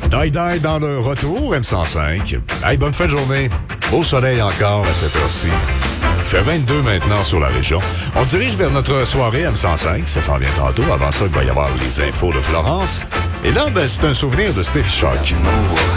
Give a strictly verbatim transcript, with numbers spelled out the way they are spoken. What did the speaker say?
Die Die dans le retour, M cent cinq. Hey, bonne fin de journée. Beau soleil encore à cette heure-ci. Il fait vingt-deux maintenant sur la région. On se dirige vers notre soirée M cent cinq. Ça s'en vient tantôt. Avant ça, il va y avoir les infos de Florence. Et là, ben, c'est un souvenir de Steffi Shock.